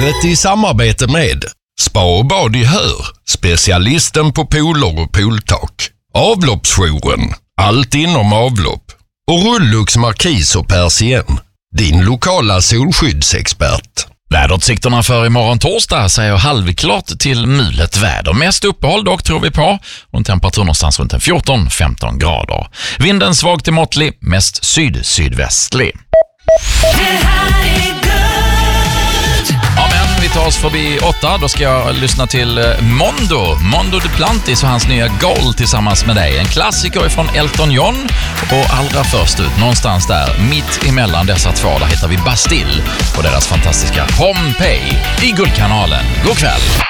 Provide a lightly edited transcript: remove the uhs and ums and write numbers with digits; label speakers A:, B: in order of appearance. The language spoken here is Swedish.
A: Vädret i samarbete med Spa och bad i Hör, specialisten på pooler och pooltak. Avloppsjouren, allt inom avlopp. Och Rullux Markis och Persien, din lokala solskyddsexpert.
B: Väderutsikterna för imorgon torsdag säger halvklart till mulet väder. Mest uppehåll dock tror vi på och en temperatur någonstans runt 14-15 grader. Vinden svag till måttlig, mest syd-sydvästlig. Ja, men vi tar oss förbi 8. Då ska jag lyssna till Mondo Duplantis och hans nya Goal tillsammans med dig. En klassiker från Elton John och allra först ut, någonstans där mitt emellan dessa två, där hittar vi Bastille och deras fantastiska Pompeii i Guldkanalen. God kväll!